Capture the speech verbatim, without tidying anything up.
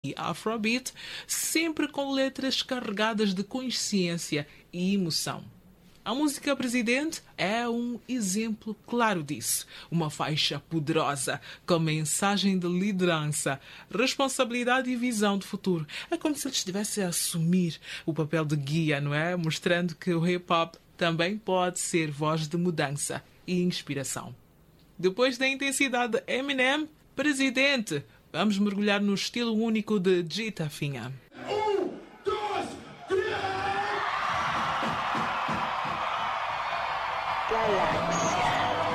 e Afrobeat, sempre com letras carregadas de consciência e emoção. A música Presidente é um exemplo claro disso. Uma faixa poderosa, com mensagem de liderança, responsabilidade e visão de futuro. É como se ele estivesse a assumir o papel de guia, não é? Mostrando que o hip-hop também pode ser voz de mudança e inspiração. Depois da intensidade de Eminem, Presidente, vamos mergulhar no estilo único de Jita Finha.